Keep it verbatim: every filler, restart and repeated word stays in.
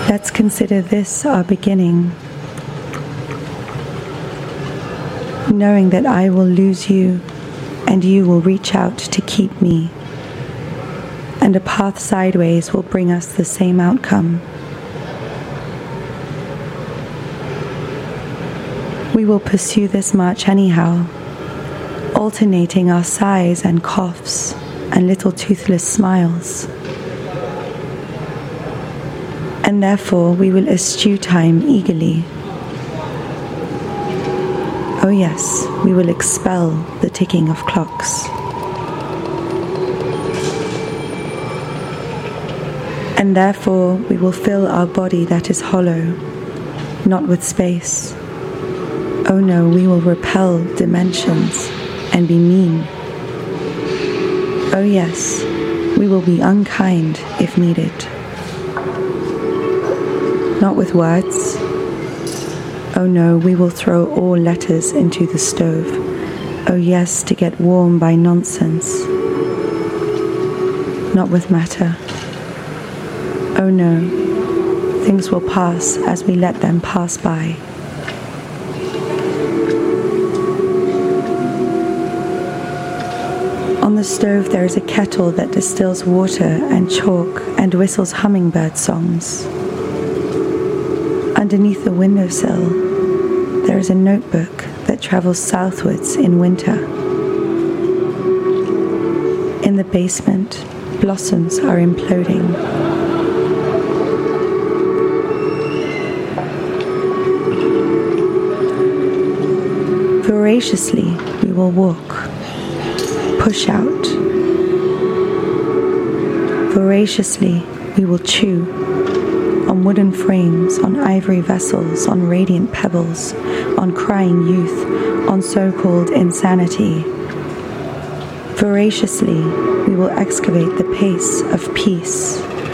Let's consider this our beginning, knowing that I will lose you and you will reach out to keep me, and a path sideways will bring us the same outcome. We will pursue this march anyhow, alternating our sighs and coughs and little toothless smiles. And therefore we will eschew time eagerly. Oh yes, we will expel the ticking of clocks. And therefore we will fill our body that is hollow, not with space. Oh no, we will repel dimensions and be mean. Oh yes, we will be unkind if needed. Not with words. Oh no, we will throw all letters into the stove. Oh yes, to get warm by nonsense. Not with matter. Oh no, things will pass as we let them pass by. On the stove there is a kettle that distills water and chalk and whistles hummingbird songs. Underneath the windowsill, there is a notebook that travels southwards in winter. In the basement, blossoms are imploding. Voraciously, we will walk, push out. Voraciously, we will chew. On wooden frames, on ivory vessels, on radiant pebbles, on crying youth, on so-called insanity. Voraciously, we will excavate the pace of peace.